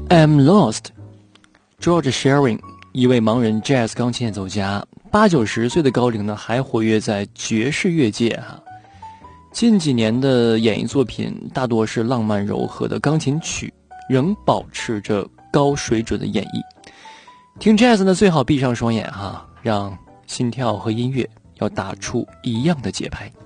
I'm Lost。George Shearing， 一位盲人 jazz 钢琴演奏家，8、90岁的高龄呢，还活跃在爵士乐界哈。近几年的演艺作品大多是浪漫柔和的钢琴曲，仍保持着高水准的演绎。听 jazz 呢，最好闭上双眼哈，让心跳和音乐要打出一样的节拍。